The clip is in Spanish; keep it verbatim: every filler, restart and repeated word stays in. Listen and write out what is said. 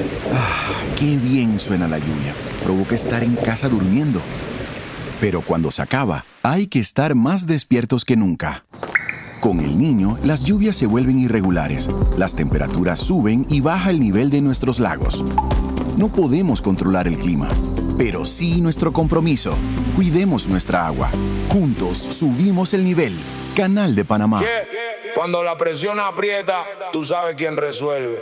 Ah, qué bien suena la lluvia. Provoca estar en casa durmiendo. Pero cuando se acaba, hay que estar más despiertos que nunca. Con el Niño, las lluvias se vuelven irregulares, las temperaturas suben y baja el nivel de nuestros lagos. No podemos controlar el clima, pero sí nuestro compromiso. Cuidemos nuestra agua. Juntos subimos el nivel. Canal de Panamá. Yeah. Cuando la presión aprieta, tú sabes quién resuelve.